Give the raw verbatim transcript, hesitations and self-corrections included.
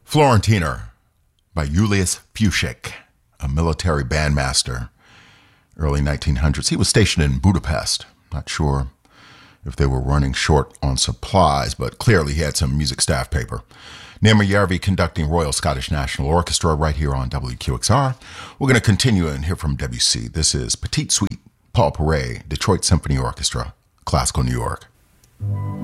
Florentiner by Julius Fuchsik, a military bandmaster, early nineteen hundreds. He was stationed in Budapest. Not sure if they were running short on supplies, but clearly he had some music staff paper. Naima Järvi conducting Royal Scottish National Orchestra right here on W Q X R. We're going to continue and hear from Debussy. This is Petite Suite, Paul Paray, Detroit Symphony Orchestra, Classical New York.